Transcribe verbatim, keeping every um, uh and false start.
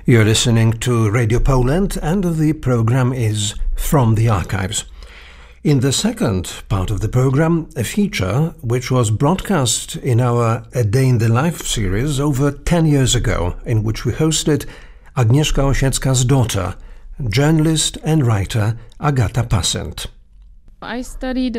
You're listening to Radio Poland, and the program is From the Archives. In the second part of the program, a feature which was broadcast in our A Day in the Life series over ten years ago, in which we hosted Agnieszka Osiecka's daughter, journalist and writer Agata Passent. I studied